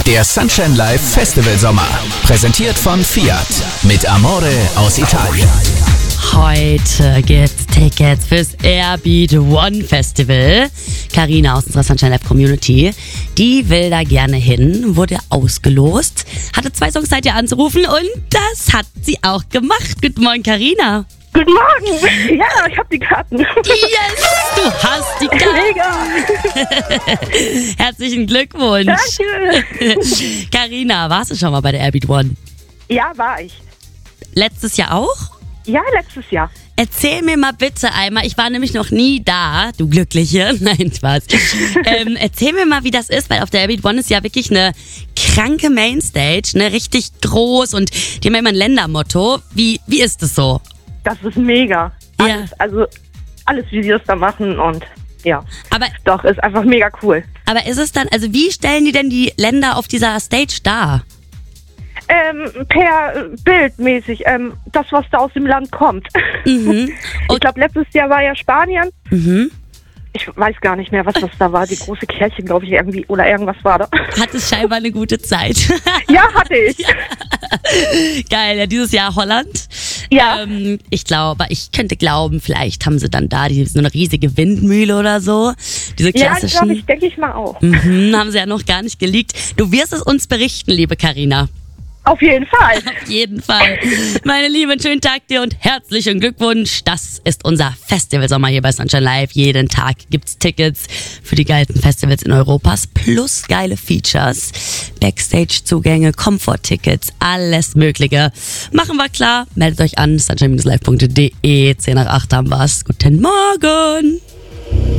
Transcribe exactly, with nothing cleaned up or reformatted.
Der Sunshine Live Festival Sommer. Präsentiert von Fiat. Mit Amore aus Italien. Heute gibt's Tickets fürs Airbeat One Festival. Carina aus unserer Sunshine Live Community, die will da gerne hin, wurde ausgelost, hatte zwei Songs Zeit, ihr anzurufen und das hat sie auch gemacht. Guten Morgen, Carina. Guten Morgen. Ja, ich hab die Karten. Yes, du hast die Karten. Mega. Herzlichen Glückwunsch. Danke. Carina, warst du schon mal bei der Airbeat One? Ja, war ich. Letztes Jahr auch? Ja, letztes Jahr. Erzähl mir mal bitte einmal, ich war nämlich noch nie da, du Glückliche, nein, Spaß. ähm, erzähl mir mal, wie das ist, weil auf der Airbeat One ist ja wirklich eine kranke Mainstage, ne, richtig groß und die haben ja immer ein Ländermotto. Wie, wie ist es so? Das ist mega. Ja. Alles, also alles, wie sie das da machen und ja. Aber, Doch, ist einfach mega cool. aber ist es dann, also wie stellen die denn die Länder auf dieser Stage dar? Ähm, per äh, Bildmäßig, ähm, das, was da aus dem Land kommt. Mhm. Ich glaube, letztes Jahr war ja Spanien. Mhm. Ich weiß gar nicht mehr, was das da war. Die große Kirche, glaube ich, irgendwie. Oder irgendwas war da. Hat es scheinbar eine gute Zeit. Ja, hatte ich. Geil, ja, dieses Jahr Holland. Ja. Ähm, ich glaube, ich könnte glauben, vielleicht haben sie dann da die, so eine riesige Windmühle oder so. Diese Ja, klassischen. glaube ich, denke ich mal auch. Mhm, haben sie ja noch gar nicht geleakt. Du wirst es uns berichten, liebe Carina. Auf jeden Fall. Auf jeden Fall. Meine Liebe, einen schönen Tag dir und herzlichen Glückwunsch. Das ist unser Festivalsommer hier bei Sunshine Live. Jeden Tag gibt's Tickets für die geilsten Festivals in Europas plus geile Features, Backstage-Zugänge, Komfort-Tickets, alles Mögliche. Machen wir klar. Meldet euch an, sunshine live punkt de. zehn nach acht haben wir's. Guten Morgen.